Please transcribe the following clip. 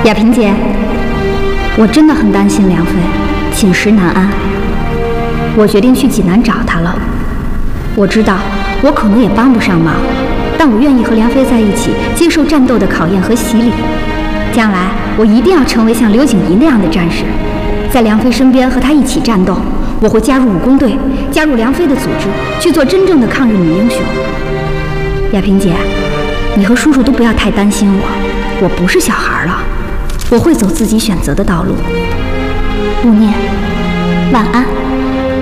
雅萍姐，我真的很担心梁飞，寝食难安。我决定去济南找他了。我知道我可能也帮不上忙，但我愿意和梁飞在一起，接受战斗的考验和洗礼。将来我一定要成为像刘景怡那样的战士，在梁飞身边和他一起战斗。我会加入武工队，加入梁飞的组织，去做真正的抗日女英雄。雅萍姐，你和叔叔都不要太担心我，我不是小孩了，我会走自己选择的道路。勿念，晚安。